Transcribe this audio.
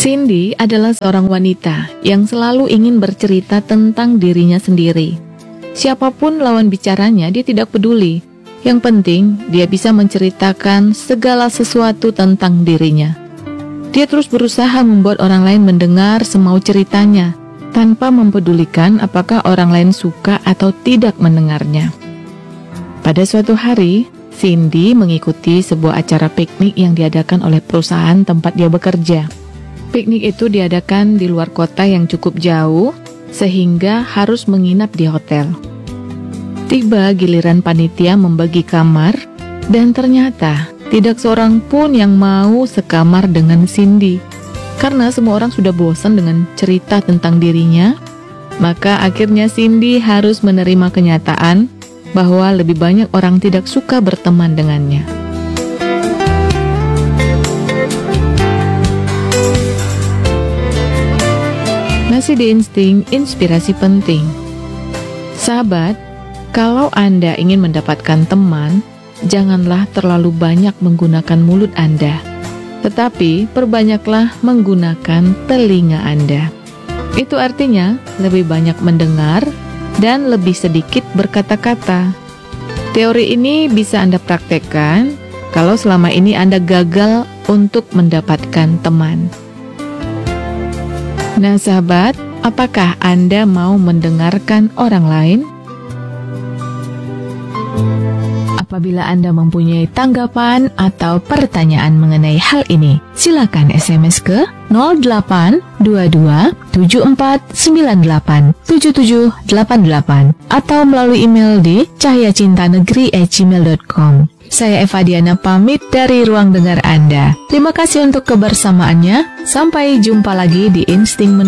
Cindy adalah seorang wanita yang selalu ingin bercerita tentang dirinya sendiri. Siapapun lawan bicaranya, dia tidak peduli. Yang penting, dia bisa menceritakan segala sesuatu tentang dirinya. Dia terus berusaha membuat orang lain mendengar semau ceritanya, tanpa mempedulikan apakah orang lain suka atau tidak mendengarnya. Pada suatu hari, Cindy mengikuti sebuah acara piknik yang diadakan oleh perusahaan tempat dia bekerja. Piknik itu diadakan di luar kota yang cukup jauh, sehingga harus menginap di hotel. Tiba giliran panitia membagi kamar, dan ternyata tidak seorang pun yang mau sekamar dengan Cindy. Karena semua orang sudah bosan dengan cerita tentang dirinya, maka akhirnya Cindy harus menerima kenyataan bahwa lebih banyak orang tidak suka berteman dengannya. Masih di Insting Inspirasi Penting. Sahabat, kalau Anda ingin mendapatkan teman, janganlah terlalu banyak menggunakan mulut Anda, tetapi perbanyaklah menggunakan telinga Anda. Itu artinya lebih banyak mendengar dan lebih sedikit berkata-kata. Teori ini bisa Anda praktekkan kalau selama ini Anda gagal untuk mendapatkan teman. Nah sahabat, apakah Anda mau mendengarkan orang lain? Apabila Anda mempunyai tanggapan atau pertanyaan mengenai hal ini, silakan SMS ke 0822 7498 7788 atau melalui email di cahyacintanegeri@gmail.com. Saya Eva Diana pamit dari ruang dengar Anda. Terima kasih untuk kebersamaannya. Sampai jumpa lagi di Insting